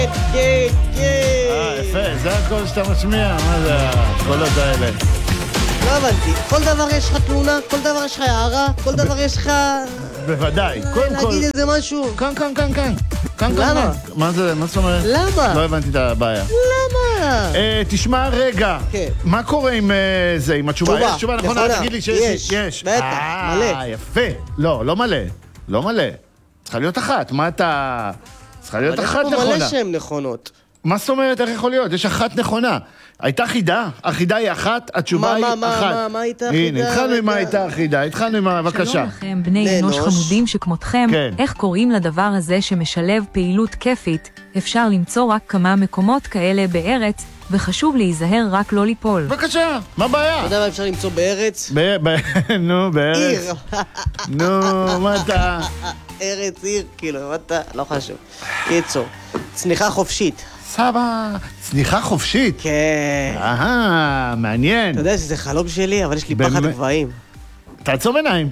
כן, כן. יפה, זה הכל שאתה משמיע, מה זה הקולות האלה? לא הבנתי, כל דבר יש לך תלונה, כל דבר יש לך הערה, כל דבר יש לך... בוודאי, קודם כל... להגיד איזה משהו. כאן. למה? מה זה, מה זאת אומרת? למה? לא הבנתי את הבעיה. למה? תשמע רגע, כן. מה קורה עם זה, עם התשובה? תשובה, יש תשובה נכונה, נכונה. תגיד לי שיש. יש, בטח, מלא. יפה. לא מלא. צריכה להיות אחת, מה אתה... צריכה להיות אחת אבל יש פה נכונה. מלא שהן נכונות. מה זאת אומרת, איך יכול להיות? יש אחת נכונה. הייתה חידה, החידה היא אחת, התשובה היא אחת. מה הייתה החידה? הנה, התחלנו עם מה הייתה החידה, בבקשה. שלום לכם, בני אנוש חמודים שכמותכם, כן. איך קוראים לדבר הזה שמשלב פעילות כיפית? אפשר למצוא רק כמה מקומות כאלה בארץ, וחשוב להיזהר רק לא ליפול. בבקשה, מה הבעיה? אתה יודע מה אפשר למצוא בארץ? נו, בארץ. עיר. נו, מה אתה? ארץ, עיר, כאילו, מה אתה? לא חשוב. קיצור, צניחה חופשית. סבא, צניחה חופשית. כן. מעניין. אתה יודע שזה חלום שלי, אבל יש לי פחד גבהים. תעצום עיניים.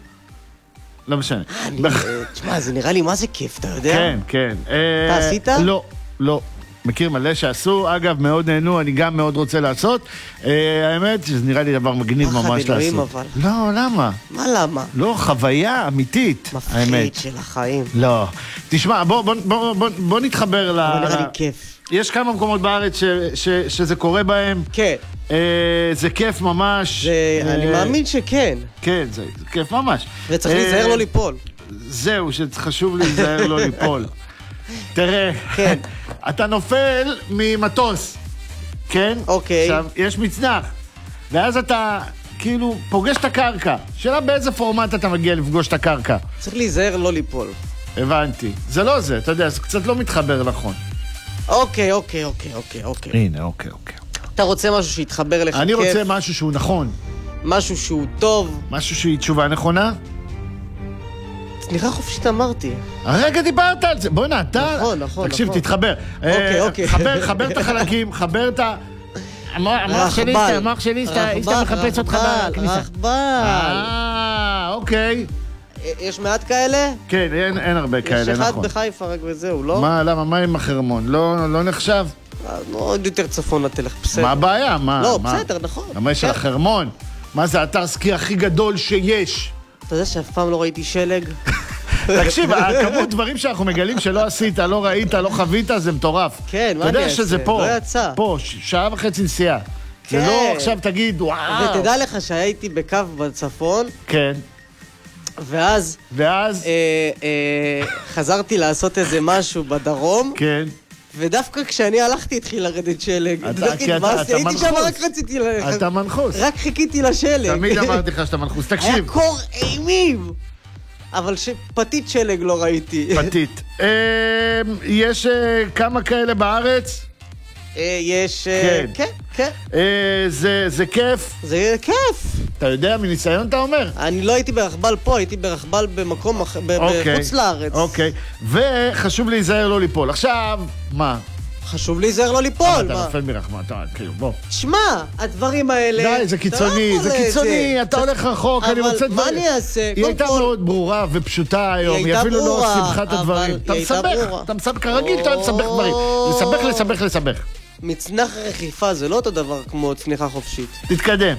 לא משנה. תשמע, זה נראה לי מה זה כיף, אתה יודע? כן. אתה עשית? לא. מכיר מלא שעשו, אגב, מאוד נהנו, אני גם מאוד רוצה לעשות. האמת, שזה נראה לי דבר מגניב ממש לעשות. פחד אלוהים אבל. לא, למה? מה למה? לא, חוויה אמיתית. מפחיד של החיים. לא. תשמע, בוא נתחבר ל... אבל נראה לי כיף. יש כמה מקומות בארץ שזה קורה בהם. כן. זה כיף ממש. אני מאמין שכן. כן, זה כיף ממש. וצריך להיזהר לא ליפול. זהו, שחשוב להיזהר לא ליפול. תראה, כן. אתה נופל ממטוס, כן? אוקיי. עכשיו, יש מצנח, ואז אתה כאילו פוגש את הקרקע. שאלה באיזה פורמט אתה מגיע לפגוש את הקרקע. צריך להיזהר לא ליפול. הבנתי. זה לא זה, אתה יודע, זה קצת לא מתחבר נכון. אוקיי. הנה, אוקיי. אתה רוצה משהו שיתחבר לך כיף? אני רוצה משהו שהוא נכון. משהו שהוא טוב. משהו שהיא תשובה נכונה? צניחה חופשית אמרתי. הרגע דיברת על זה. בוא'נה, אתה... נכון. תקשיב, תתחבר. אוקיי. חבר את החלקים, חבר את ה... המוח שלי, שאתה מחפש אותך בכניסה. רכבל. אוקיי. יש מעט כאלה? כן, אין הרבה כאלה, יש נכון. אחד בחיפה רק וזהו, לא? מה, למה? מה עם החרמון? לא נחשב? עוד יותר צפונה תלך, בסדר. מה הבעיה? לא, בסדר, נכון. למה יש על החרמון? מה זה האתר סקי הכי גדול שיש? אתה יודע שאף פעם לא ראיתי שלג? תקשיב, הכמות דברים שאנחנו מגלים שלא עשית, לא ראית, לא חווית, זה מטורף. כן, מה אני אתה יודע אעשה? שזה פה. לא יצא. פה, שעה וחצי נסיעה. זה לא עכשיו תגיד, וואו. ותדע לך שהייתי בקו בצפון, כן. ואז חזרתי לעשות איזה משהו בדרום, כן. ודווקא כשאני הלכתי התחיל לרדת שלג. הייתי שם רק רציתי ללכת. אתה מנחוס. רק חיכיתי לשלג. תמיד אמרתי לך שאתה מנחוס. תקשיב. היה קור אימים. אבל פתית שלג לא ראיתי. פתית. יש כמה כאלה בארץ? יש... כן. זה כיף. זה כיף. אתה יודע, מניסיון אתה אומר? אני לא הייתי ברכבל פה, הייתי ברכבל במקום בחוץ לארץ. אוקיי. וחשוב להיזהר לא ליפול. עכשיו, מה? חשוב להיזהר לא ליפול, אתה נופל מרחמה, אתה כאילו, בוא. שמע, הדברים האלה... די, זה קיצוני, אתה הולך רחוק, אני רוצה אבל מה אני אעשה? היא הייתה מאוד ברורה ופשוטה היום, היא אפילו לא סיבכה את הדברים. אתה מסבך, כרגיל שאתה מסבך דברים. לסבך. מצנח רכיפה זה לא אותו דבר כמו צניחה חופשית. תתקדם.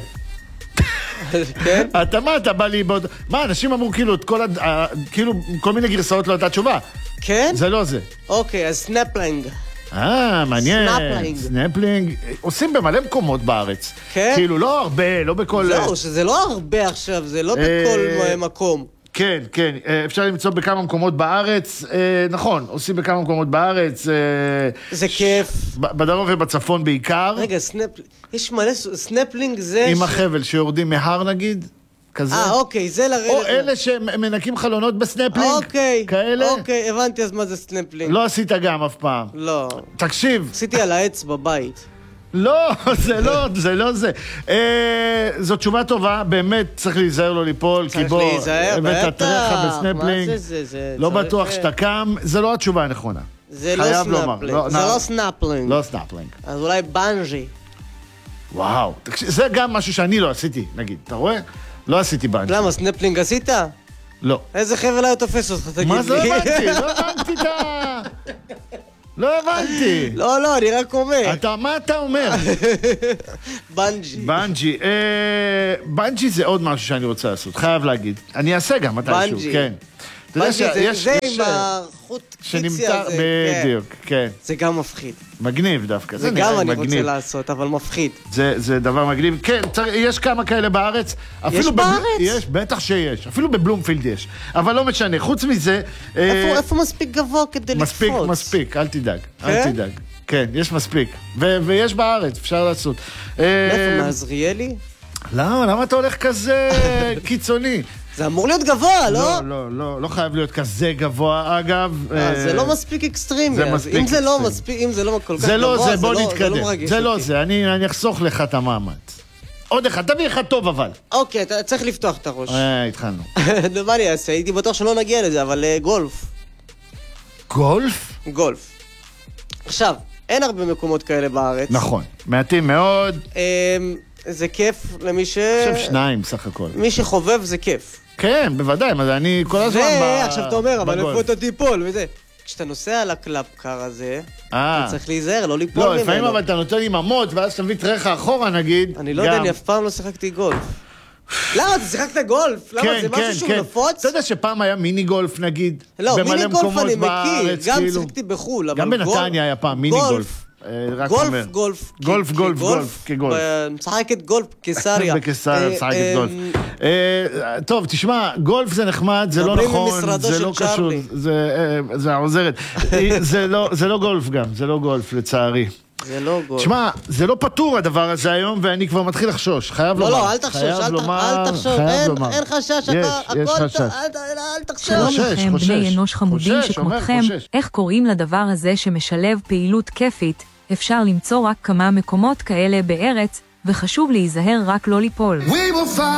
כן? אתה בא לי בעוד... מה, אנשים אמרו כאילו כל מיני גרסאות לא הייתה תשובה. כן? זה לא זה. אוקיי, אז סנפלינג. מעניין. סנפלינג. סנפלינג. עושים במלא מקומות בארץ. כן? כאילו, לא הרבה, לא בכל... זהו, שזה לא הרבה עכשיו, זה לא בכל מקום. כן, אפשר למצוא בכמה מקומות בארץ, נכון, עושים בכמה מקומות בארץ. זה כיף. בדרום ובצפון בעיקר. רגע, יש מלא, סנפלינג זה... עם החבל שיורדים מהר נגיד, כזה. אוקיי, זה לרדת. או אלה שמנקים חלונות בסנפלינג, כאלה. אוקיי, הבנתי אז מה זה סנפלינג. לא עשית גם אף פעם. לא. תקשיב. עשיתי על העץ בבית. לא, זה לא זה. זו תשובה טובה, באמת צריך להיזהר לא ליפול, כי בוא, הבאת טרחה בסנפלינג, לא בטוח שאתה קם, זה לא התשובה הנכונה. זה לא סנפלינג, זה לא סנפלינג. לא סנפלינג. אז אולי בנג'י. וואו, זה גם משהו שאני לא עשיתי, נגיד, אתה רואה? לא עשיתי בנג'י. למה, סנפלינג עשית? לא. איזה חבל היה תופס אותך, תגיד לי. מה זה הבנתי? לא הבנתי את ה... לא הבנתי. לא, אני רק אומר. מה אתה אומר? בנג'י. בנג'י זה עוד משהו שאני רוצה לעשות, חייב להגיד. אני אעשה גם מתישהו, בנג'י. כן. בנג'י זה עם החוט קיצי הזה. בדיוק, כן. זה גם מפחיד. מגניב דווקא. זה גם אני רוצה לעשות, אבל מפחיד. זה דבר מגניב. כן, יש כמה כאלה בארץ. יש בארץ? יש, בטח שיש. אפילו בבלומפילד יש. אבל לא משנה. חוץ מזה... איפה מספיק גבוה כדי לקפוץ? מספיק, אל תדאג. אל תדאג. כן, יש מספיק. ויש בארץ, אפשר לעשות. איפה, מעזריאלי? למה אתה הולך כזה קיצוני? זה אמור להיות גבוה, לא? לא חייב להיות כזה גבוה, אגב. זה לא מספיק אקסטרימי, אם זה לא מספיק, אם זה לא כל כך גבוה, בוא נתקדם. זה לא זה, אני אחסוך לך את המאמץ. עוד אחד, תביא לך טוב אבל. אוקיי, אתה צריך לפתוח את הראש. התחלנו. מה אני אעשה? הייתי בטוח שלא נגיע לזה, אבל גולף. גולף? גולף. עכשיו, אין הרבה מקומות כאלה בארץ. נכון, מעטים מאוד. זה כיף למי אני חושב 2 סך הכל. מי שחובב זה כיף. כן, בוודאי, אני כל הזמן עכשיו אתה אומר, אבל איפה אתה תיפול וזה. כשאתה נוסע על הקלאפקר הזה, אתה צריך להיזהר, לא ליפול ממנו. לא, לפעמים אבל אתה נותן עם עמוד, ואז אתה מביא את ריח אחורה נגיד. אני לא יודע, אני אף פעם לא שיחקתי גולף. למה? אתה שיחקת גולף? למה? זה משהו שהוא נפוץ? אתה יודע שפעם היה מיני גולף נגיד? לא, מיני גולף אני מכיר, גם שיחקתי בחול, גם בנתניה היה פעם מיני גולף. גולף, כגולף. משחקת גולף, קיסריה. בקיסריה משחקת גולף. טוב, תשמע, גולף זה נחמד, זה לא נכון, זה לא קשור, זה העוזרת. זה לא גולף גם, זה לא גולף לצערי. זה לא גולף. תשמע, זה לא פתור הדבר הזה היום, ואני כבר מתחיל לחשוש, חייב לומר. לא, אל תחשוש, אין חשש, אל תחשוש. שלום לכם, בני אנוש חמודים שכמותכם, איך קוראים לדבר הזה שמשלב פעילות כיפית? אפשר למצוא רק כמה מקומות כאלה בארץ, וחשוב להיזהר רק לא ליפול.